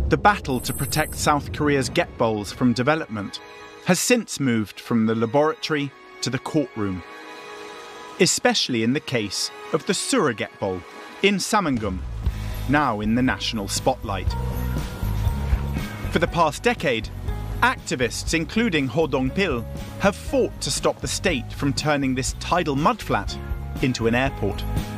the battle to protect South Korea's Get Bowls from development has since moved from the laboratory to the courtroom, especially in the case of the Surrogate Bowl in Samangum, now in the national spotlight. For the past decade, activists, including Ho Dong-pil, have fought to stop the state from turning this tidal mudflat into an airport.